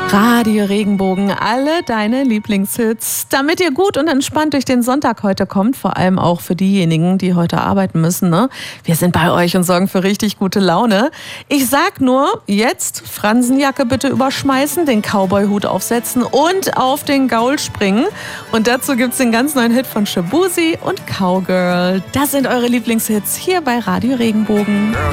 Radio Regenbogen, alle deine Lieblingshits, damit ihr gut und entspannt durch den Sonntag heute kommt, vor allem auch für diejenigen, die heute arbeiten müssen. Ne? Wir sind bei euch und sorgen für richtig gute Laune. Ich sag nur, jetzt Fransenjacke bitte überschmeißen, den Cowboy-Hut aufsetzen und auf den Gaul springen. Und dazu gibt's den ganz neuen Hit von Shaboozey und Cowgirl. Das sind eure Lieblingshits hier bei Radio Regenbogen.